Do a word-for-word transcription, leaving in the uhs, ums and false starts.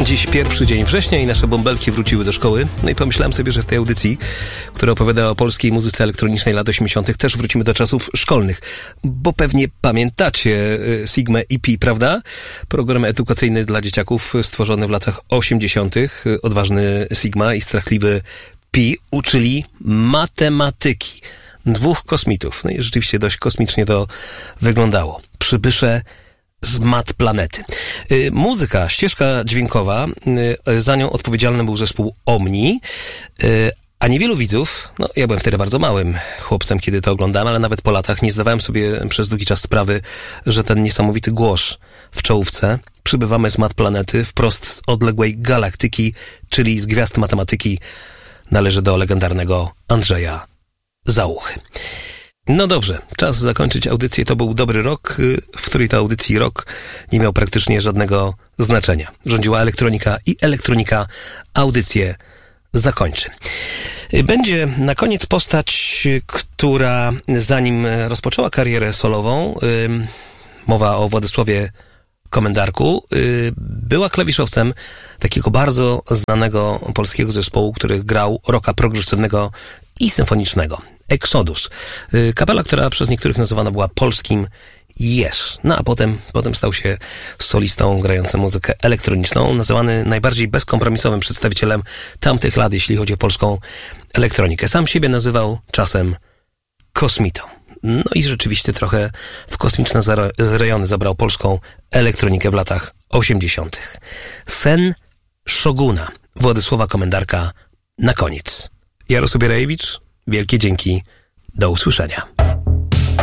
Dziś pierwszy dzień września i nasze bąbelki wróciły do szkoły. No i pomyślałem sobie, że w tej audycji, która opowiada o polskiej muzyce elektronicznej lat osiemdziesiątych, też wrócimy do czasów szkolnych. Bo pewnie pamiętacie Sigmę i Pi, prawda? Program edukacyjny dla dzieciaków stworzony w latach osiemdziesiątych. Odważny Sigma i strachliwy Pi uczyli matematyki. Dwóch kosmitów. No i rzeczywiście dość kosmicznie to wyglądało. Przybysze z mat planety. Y, muzyka, ścieżka dźwiękowa, y, za nią odpowiedzialny był zespół Omni, y, a niewielu widzów, no ja byłem wtedy bardzo małym chłopcem, kiedy to oglądałem, ale nawet po latach nie zdawałem sobie przez długi czas sprawy, że ten niesamowity głos w czołówce przybywamy z mat planety wprost z odległej galaktyki, czyli z gwiazd matematyki, należy do legendarnego Andrzeja Załuchy. No dobrze, czas zakończyć audycję. To był dobry rok, w której to audycji rok nie miał praktycznie żadnego znaczenia. Rządziła elektronika i elektronika audycję zakończy. Będzie na koniec postać, która zanim rozpoczęła karierę solową, mowa o Władysławie Komendarku, była klawiszowcem takiego bardzo znanego polskiego zespołu, który grał rocka progresywnego i symfonicznego. Exodus. Kapela, która przez niektórych nazywana była polskim Yes. No a potem, potem stał się solistą grającym muzykę elektroniczną, nazywany najbardziej bezkompromisowym przedstawicielem tamtych lat, jeśli chodzi o polską elektronikę. Sam siebie nazywał czasem kosmitą. No i rzeczywiście trochę w kosmiczne rejony zabrał polską elektronikę w latach osiemdziesiątych. Sen Szoguna Władysława Komendarka na koniec. Jarosław Bierajewicz, wielkie dzięki, do usłyszenia.